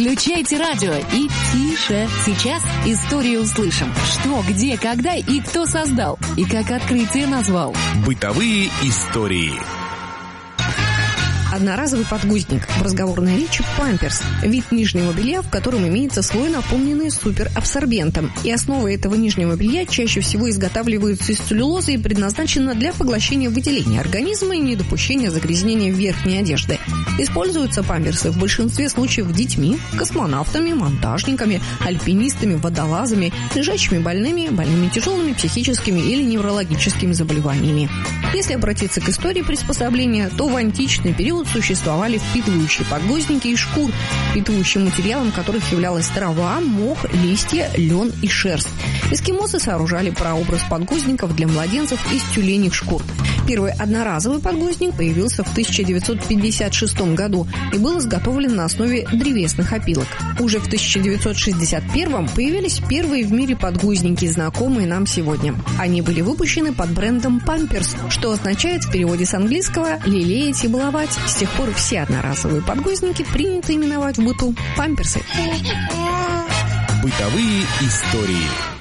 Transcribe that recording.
Включайте радио и тише. Сейчас историю услышим. Что, где, когда и кто создал. И как открытие назвал. Бытовые истории. Одноразовый подгузник. В разговорной речи памперс. Вид нижнего белья, в котором имеется слой, наполненный суперабсорбентом. И основа этого нижнего белья чаще всего изготавливаются из целлюлозы и предназначена для поглощения выделения организма и недопущения загрязнения верхней одежды. Используются памперсы в большинстве случаев детьми, космонавтами, монтажниками, альпинистами, водолазами, лежачими больными, больными тяжелыми психическими или неврологическими заболеваниями. Если обратиться к истории приспособления, то в античный период существовали впитывающие подгузники из шкур, впитывающим материалом которых являлась трава, мох, листья, лен и шерсть. Эскимосы сооружали прообраз подгузников для младенцев из тюленьих шкур. Первый одноразовый подгузник появился в 1956 году и был изготовлен на основе древесных опилок. Уже в 1961 появились первые в мире подгузники, знакомые нам сегодня. Они были выпущены под брендом Pampers, что означает в переводе с английского «лелеять и баловать». С тех пор все одноразовые подгузники принято именовать в быту памперсы. Бытовые истории.